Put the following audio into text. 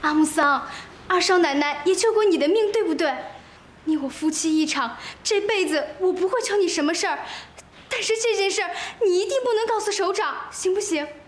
阿木桑，二少奶奶也救过你的命，对不对？你我夫妻一场，这辈子我不会求你什么事儿，但是这件事儿你一定不能告诉首长，行不行？